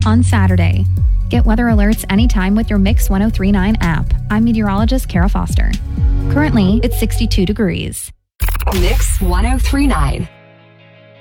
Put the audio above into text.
on Saturday. Get weather alerts anytime with your Mix 1039 app. I'm meteorologist Kara Foster. Currently, it's 62 degrees. Mix 1039.